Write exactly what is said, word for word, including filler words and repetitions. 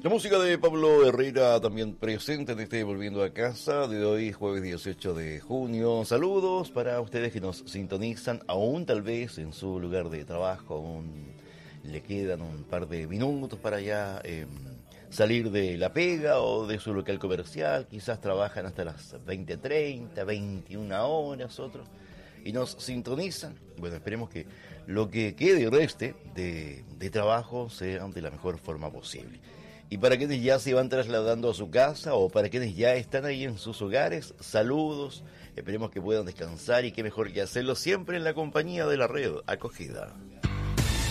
La música de Pablo Herrera también presente en este Volviendo a Casa de hoy, jueves dieciocho de junio. Saludos para ustedes que nos sintonizan, aún tal vez en su lugar de trabajo, aún le quedan un par de minutos para ya eh, salir de la pega o de su local comercial. Quizás trabajan hasta las veinte treinta, veintiuna horas, otros, y nos sintonizan. Bueno, esperemos que lo que quede y reste de, de trabajo sea de la mejor forma posible. Y para quienes ya se van trasladando a su casa o para quienes ya están ahí en sus hogares, saludos, esperemos que puedan descansar y qué mejor que hacerlo siempre en la compañía de la red acogida.